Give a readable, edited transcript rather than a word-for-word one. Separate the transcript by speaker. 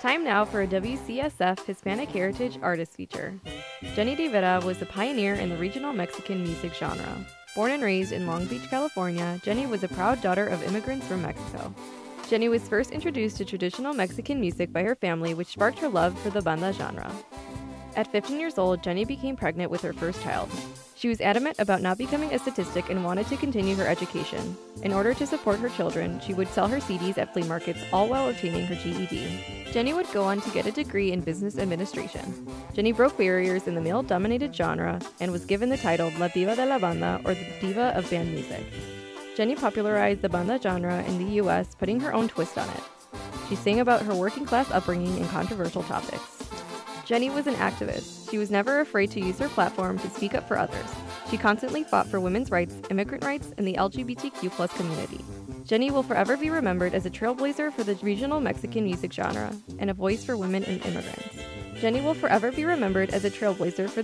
Speaker 1: Time now for a WCSF Hispanic Heritage Artist feature. Jenny De Vera was a pioneer in the regional Mexican music genre. Born and raised in Long Beach, California, Jenny was a proud daughter of immigrants from Mexico. Jenny was first introduced to traditional Mexican music by her family, which sparked her love for the banda genre. At 15 years old, Jenny became pregnant with her first child. She was adamant about not becoming a statistic and wanted to continue her education. In order to support her children, she would sell her CDs at flea markets, all while obtaining her GED. Jenny would go on to get a degree in business administration. Jenny broke barriers in the male-dominated genre and was given the title La Diva de la Banda, or the Diva of Band Music. Jenny popularized the banda genre in the U.S., putting her own twist on it. She sang about her working-class upbringing and controversial topics. Jenny was an activist. She was never afraid to use her platform to speak up for others. She constantly fought for women's rights, immigrant rights, and the LGBTQ+ community. Jenny will forever be remembered as a trailblazer for the regional Mexican music genre and a voice for women and immigrants. Jenny will forever be remembered as a trailblazer for